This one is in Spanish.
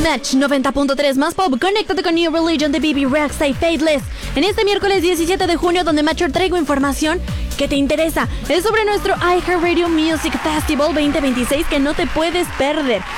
Match 90.3 más pop. Conéctate con New Religion de Bibi Rexa y Faithless en este miércoles 17 de junio, donde Matcher traigo información que te interesa. Es sobre nuestro iHeartRadio Music Festival 2026 que no te puedes perder.